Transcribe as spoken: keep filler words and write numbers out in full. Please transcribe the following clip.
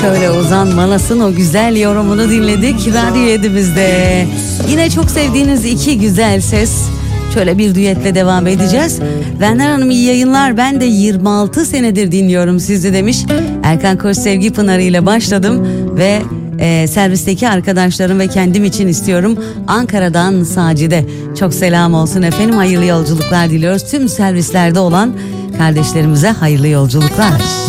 şöyle uzanmalısın, o güzel yorumunu dinledik Radyo yedimizde. Yine çok sevdiğiniz iki güzel ses. Şöyle bir düetle devam edeceğiz. Benden Hanım iyi yayınlar. Ben de yirmi altı senedir dinliyorum sizi demiş. Erkan Koç Sevgi Pınarı ile başladım ve e, servisteki arkadaşlarım ve kendim için istiyorum. Ankara'dan Sacide. Çok selam olsun efendim. Hayırlı yolculuklar diliyoruz. Tüm servislerde olan kardeşlerimize hayırlı yolculuklar.